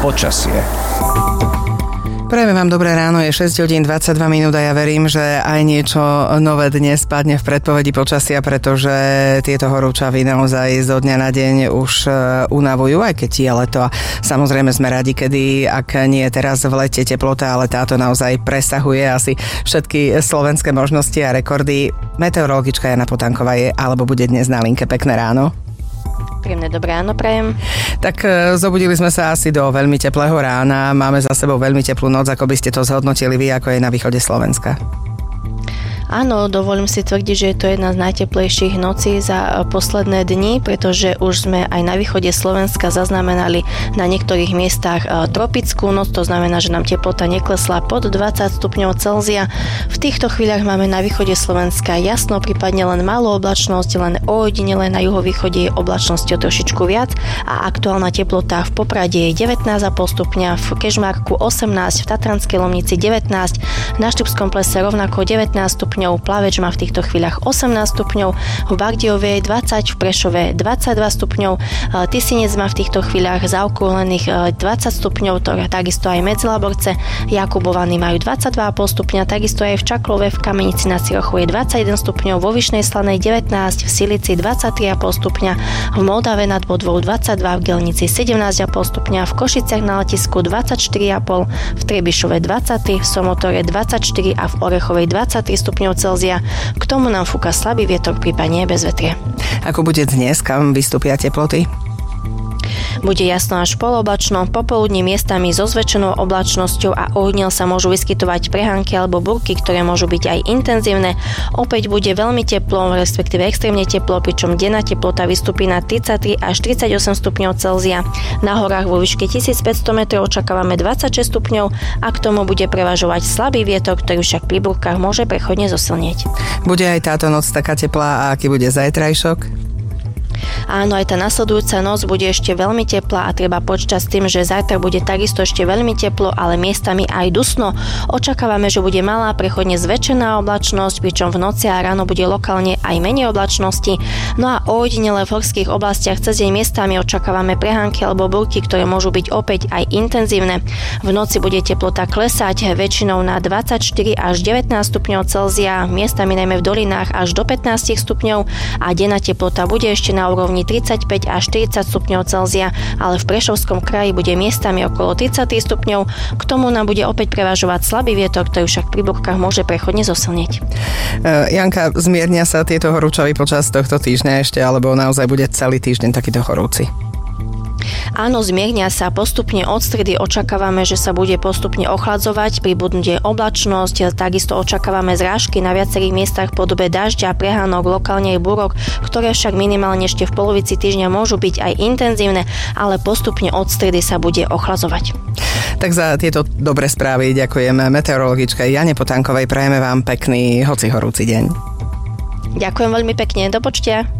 Počasie. Prejme vám dobré ráno, je 6 hodín 22 minút a ja verím, že aj niečo nové dnes padne v predpovedi počasia, pretože tieto horúčavy naozaj zo dňa na deň už unavujú, aj keď je leto. A samozrejme sme radi, kedy, ak nie teraz v lete teplota, ale táto naozaj presahuje asi všetky slovenské možnosti a rekordy. Meteorologička Jana Potánková je alebo bude dnes na linke. Pekné ráno. Príjemné dobré ráno prajem. Tak zobudili sme sa asi do veľmi teplého rána. Máme za sebou veľmi teplú noc. Ako by ste to zhodnotili vy, ako je na východe Slovenska? Áno, dovolím si tvrdiť, že je to jedna z najteplejších nocí za posledné dni, pretože už sme aj na východe Slovenska zaznamenali na niektorých miestach tropickú noc, to znamená, že nám teplota neklesla pod 20 stupňov Celzia. V týchto chvíľach máme na východe Slovenska jasno, prípadne len malú oblačnosť, len ojedinele na juhovýchode je oblačnosti o trošičku viac a aktuálna teplota v Poprade je 19,5 stupňa, v Kežmarku 18, v Tatranskej Lomnici 19, na Štrbskom plese rovnako 19 stupňov, Plaveč má v týchto chvíľach 18 stupňov, v Bardejove 20, v Prešove 22 stupňov, Tisinec má v týchto chvíľach zaokrúhlených 20 stupňov, takisto aj Medzilaborce, Jakubovany majú 22,5 stupňa, takisto aj v Čaklove, v Kamenici na Cirochu je 21 stupňov, vo Vyšnej Slanej 19, v Silici 23,5 stupňa, v Moldave nad Bodvou 22, v Gelnici 17,5 stupňa, v Košiciach na letisku 24,5, v Trebišove 23, v Somotore 24 a v Orechovej 23 stupňov Celzia. K tomu nám fúka slabý vietor, prípadne bez vetrie. Ako bude dnes, kam vystúpia teploty? Bude jasno až poloblačno, popoludní miestami so zväčšenou oblačnosťou a ojedinele sa môžu vyskytovať prehánky alebo búrky, ktoré môžu byť aj intenzívne. Opäť bude veľmi teplo, respektíve extrémne teplo, pričom denná teplota vystúpi na 33 až 38 stupňov Celzia. Na horách vo výške 1500 metrov očakávame 26 stupňov a k tomu bude prevažovať slabý vietor, ktorý však pri búrkach môže prechodne zosilnieť. Bude aj táto noc taká teplá a aký bude zajtrajšok? Áno, aj tá nasledujúca noc bude ešte veľmi teplá a treba počítať s tým, že zajtra bude takisto ešte veľmi teplo, ale miestami aj dusno. Očakávame, že bude malá prechodne zväčšená oblačnosť, pričom v noci a ráno bude lokálne aj menej oblačnosti. No a ojedinele v horských oblastiach cez deň miestami očakávame prehánky alebo búrky, ktoré môžu byť opäť aj intenzívne. V noci bude teplota klesať väčšinou na 24 až 19 stupňov Celzia, miestami najmä v dolinách až do 15 stupňov a denná teplota bude ešte na úrovni 35 až 40 stupňov Celzia, ale v Prešovskom kraji bude miestami okolo 30 stupňov. K tomu nám bude opäť prevažovať slabý vietor, ktorý však pri búrkach môže prechodne zosilnieť. Janka, zmiernia sa tieto horúčavy počas tohto týždňa ešte, alebo naozaj bude celý týždeň takýto horúci? Áno, zmiernia sa postupne od stredy, očakávame, že sa bude postupne ochladzovať, pribudne oblačnosť, takisto očakávame zrážky na viacerých miestach v podobe dažďa, prehánok, lokálne aj búrok, ktoré však minimálne ešte v polovici týždňa môžu byť aj intenzívne, ale postupne od stredy sa bude ochladzovať. Tak za tieto dobré správy ďakujem meteorologičke Jane Potánkovej, prajeme vám pekný, hoci horúci deň. Ďakujem veľmi pekne, do počutia.